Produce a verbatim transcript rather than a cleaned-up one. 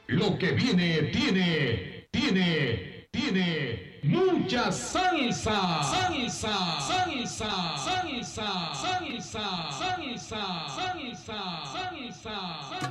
Lo que viene tiene, tiene, tiene mucha salsa. Salsa, salsa, salsa, salsa, salsa, salsa, salsa, salsa.